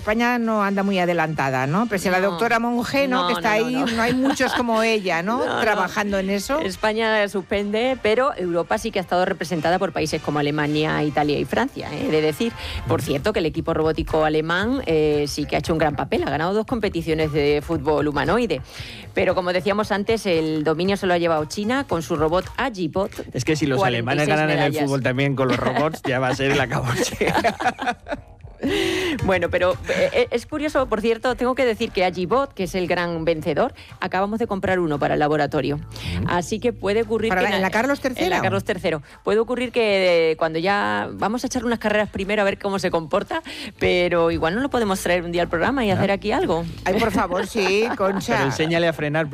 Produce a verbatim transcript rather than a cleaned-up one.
España no anda muy adelantada, ¿no? Pese a la No. doctora Monge, ¿no? No, que está no, ahí, no, no, no. hay muchos como ella, ¿no? No, no. Trabajando en eso. España suspende, pero Europa sí que ha estado representada por países como Alemania, Italia y Francia. ¿eh? He de decir, por cierto, que el equipo robótico alemán eh, sí que ha hecho un gran papel. Ha ganado dos competiciones de fútbol humanoide. Pero como decíamos antes, el dominio se lo ha llevado China con su robot Agibot. Es que si los alemanes ganan en el medallas. fútbol también con los robots, ya va a ser el acabarse. Bueno, pero eh, es curioso, por cierto, tengo que decir que Agibot, que es el gran vencedor, acabamos de comprar uno para el laboratorio. Así que puede ocurrir ¿Para que... la- en la Carlos tercera? En la Carlos tercera. Puede ocurrir que eh, cuando ya... Vamos a echar unas carreras primero a ver cómo se comporta, pero igual no lo podemos traer un día al programa y hacer aquí algo. Ay, por favor, sí, Concha. Pero enséñale a frenar